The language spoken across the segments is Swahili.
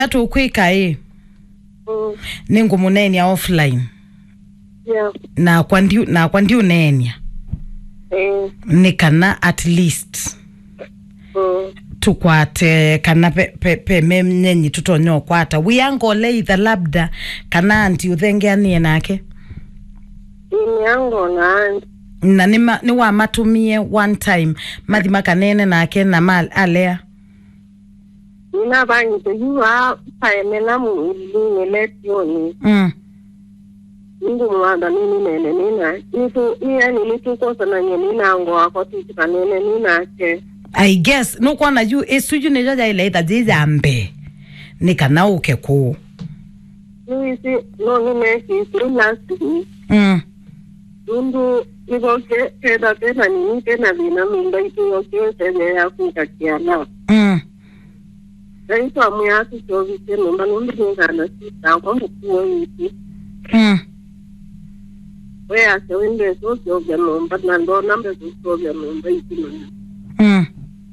Atu kwika ningu munenia offline. Yeah. Na kwandi unenia. Nikana at least. Tukwate kana pe memnyenyi tutonyo kwata. Wiyango leitha labda kana anti uthenge anie nake. Yango na ni wa matumie one time mathima kanene nake na mal alea. Nina banyi to yuwa paemena mu letioni. Ningu mwanda nene nina. Nitu kosa na nye nina ango wako tiki nene nina ke. I guess no kwa na yu esuju nejaja ile ita jizambe. Nika na uke kuu. Nuisi no nimeki last. Nundu iboke keda tena nini tena vina mimba ituyoke sebe ya kukakiana. Naitu amuyatu chovise mimba nundu ngana sita kwa mkuwa iti. Wea se wende so chovya mimba nando nambe so chovya mimba iti mana.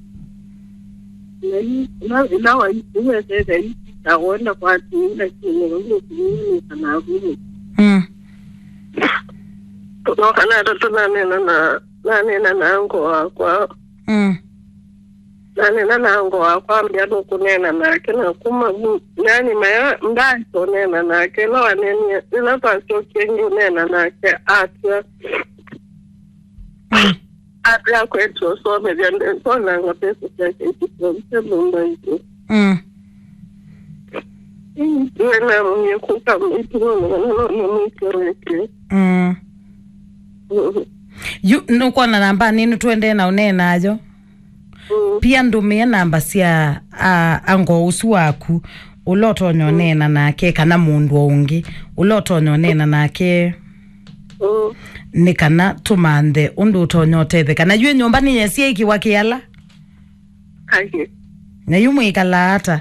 Ilawa uwe sebe iti tawenda kwa tiila kine unge kini kana vini. No kana to nane na ango wakwa. Nane na ango wakwa mjado kunena na kena kuma nani maya mdaito nena na kena waneni ila paso kengi nena na ke atya. Atya kwetu so mediande so nanga peso chake ito mumba ito. Nena mwenye kuka ito mweke. No kwa na namba nini tuende na unena ajo. Pia ndumia namba sia ango usu waku uloto nyonena nake kana mundu ungi uloto nyonena nake nikana tumande undu utonyotete kana yue nyomba ni nyesie ikiwa kiala Aje na yumu ikala hata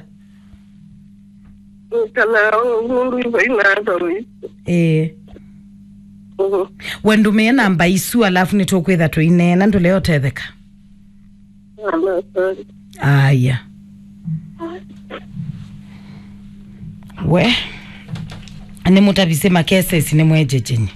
kala mundu ina ata wendumia namba isu alafu nitokwetha tuinena nduleo tetheka. Aya. We ani mutabise makesesi ni mwejejenye.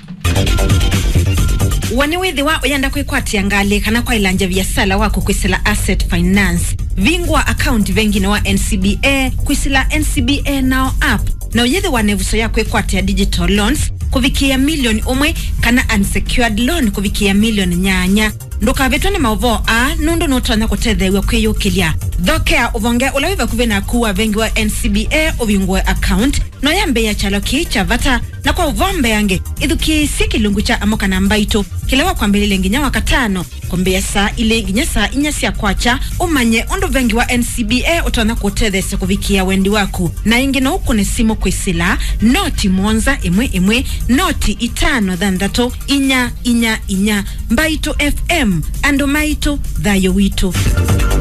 Wani withi wa uyanda kwikwatia ngale kana kwa ilanja biasala wako kwisila asset finance. Vingwa account vengine wa NCBA kwisila NCBA Now app. Na uyethi wa nevuso ya kwikwatia digital loans kuvikia milioni umwe kana unsecured loan kuvikia milioni nyanya. Ndoka vetone mauvo nundu nutanya kutethewe kwiyukilia. Dhokea uvonge ulawiva kuvena kuwa vengi wa NCBA uvingwe account no yambe ya chaloki cha vata na kwa uvombe yange idhuki siki lungu cha amoka na mbaito kilewa kwa mbili lenginya wakatano kumbea saa ile nginya saa inyasi ya kwacha umanye undu vengi wa NCBA utanya kutethese kuvikia wendi waku na ingina huku ni simu kwisila noti monza imwe noti itano dhandato inya mbaito FM ando maito dhayo wito.